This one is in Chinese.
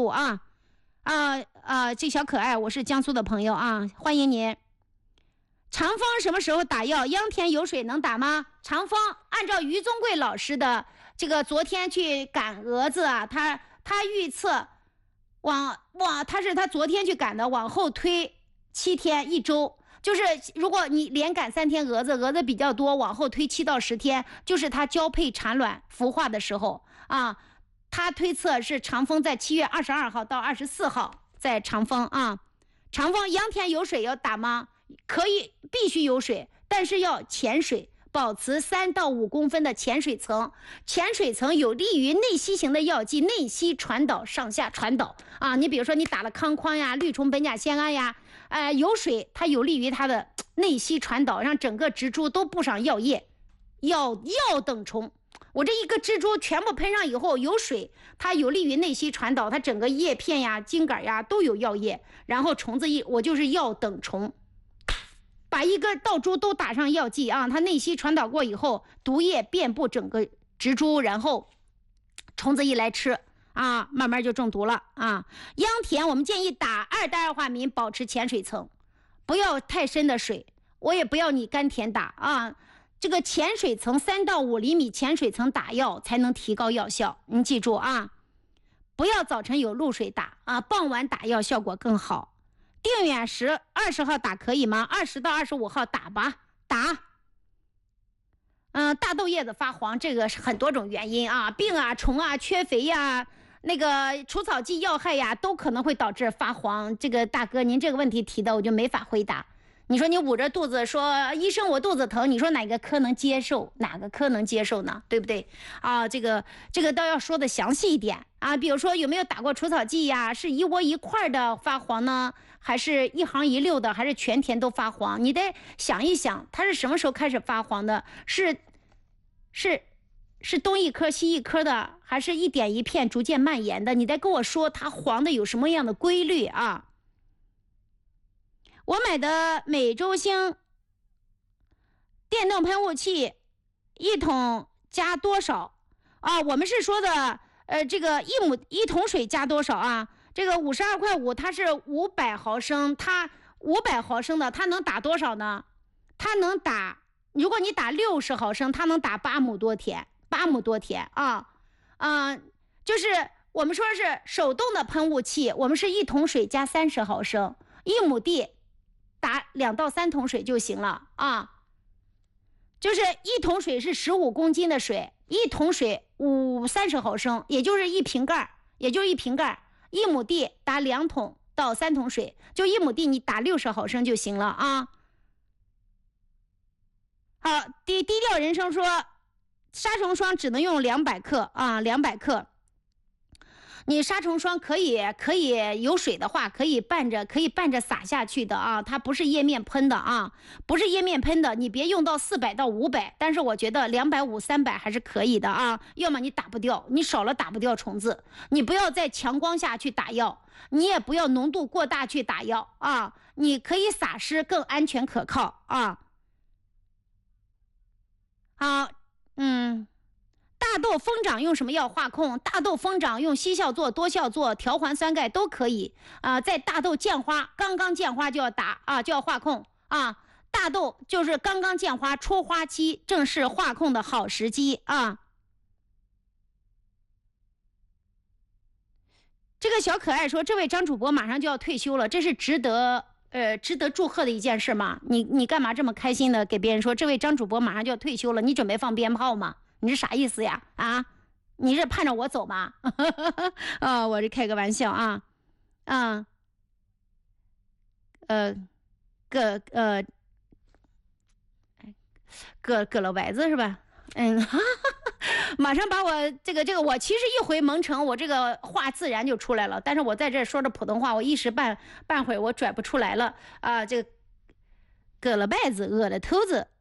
啊。这小可爱，我是江苏的朋友啊，欢迎您。长风什么时候打药？秧田有水能打吗？长风按照于宗贵老师的这个昨天去赶蛾子啊，他预测他昨天去赶的，往后推7天1周，就是如果你连赶3天蛾子比较多，往后推7到10天，就是它交配产卵孵化的时候啊。他推测是长风在7月22号到24号在长风啊。长风秧田有水要打吗？可以，必须有水，但是要潜水，保持3到5公分的潜水层。潜水层有利于内吸型的药剂内吸传导，上下传导啊。你比如说你打了康匡呀、绿虫苯甲酰胺呀，有水它有利于它的内吸传导，让整个植株都布上药液，药等虫。我这一个蜘蛛全部喷上以后有水，它有利于内吸传导，它整个叶片呀、茎秆呀都有药液，然后虫子我就是药等虫，把一个稻株都打上药剂啊，它内吸传导过以后，毒液遍布整个植株，然后虫子一来吃啊，慢慢就中毒了啊。秧田我们建议打2代2化醚，保持潜水层，不要太深的水，我也不要你干田打啊。这个潜水层3到5厘米潜水层打药才能提高药效，你记住啊，不要早晨有露水打啊，傍晚打药效果更好。定远时20号打可以吗？20到25号打吧，打。大豆叶子发黄，这个是很多种原因啊，病啊、虫啊、缺肥呀、那个除草剂药害呀，都可能会导致发黄。这个大哥，您这个问题提的我就没法回答。你说你捂着肚子说医生我肚子疼，你说哪个科能接受？哪个科能接受呢？对不对啊？这个倒要说的详细一点啊。比如说有没有打过除草剂呀？是一窝一块的发黄呢，还是一行一溜的，还是全田都发黄？你得想一想，它是什么时候开始发黄的？是东一颗西一颗的，还是一点一片逐渐蔓延的？你得跟我说它黄的有什么样的规律啊？我买的美洲星电动喷雾器1桶加多少啊？我们是说的这个1桶水加多少啊？这个52.5块，它是500毫升，它500毫升的它能打多少呢？它能打，如果你打60毫升，它能打8亩多田啊。就是我们说是手动的喷雾器，我们是1桶水加30毫升，1亩地打2到3桶水就行了啊。就是1桶水是15公斤的水，1桶水30毫升，也就是一瓶盖，1亩地打2桶到3桶水，就1亩地你打60毫升就行了啊。好，低调人生说杀虫霜只能用200克啊，200克。你杀虫霜可以有水的话可以拌着撒下去的啊，它不是液面喷的啊，不是液面喷的，你别用到400到500，但是我觉得250、300还是可以的啊。要么你打不掉，你少了打不掉虫子，你不要在强光下去打药，你也不要浓度过大去打药啊，你可以撒施更安全可靠啊。好，大豆疯长用什么药化控？大豆疯长用西效唑、多效唑、调环酸钙都可以啊。在大豆见花，刚刚见花就要打啊，就要化控啊。大豆就是刚刚见花，出花期正是化控的好时机啊。这个小可爱说，这位张主播马上就要退休了，这是值得祝贺的一件事吗？你干嘛这么开心的给别人说这位张主播马上就要退休了？你准备放鞭炮吗？你是啥意思呀？啊，你是盼着我走吗？我是开个玩笑啊。葛了歪子是吧？马上把我这个我其实一回蒙城，我这个话自然就出来了，但是我在这说着普通话，我一时半会儿我拽不出来了啊。这个葛了稗子，饿了头子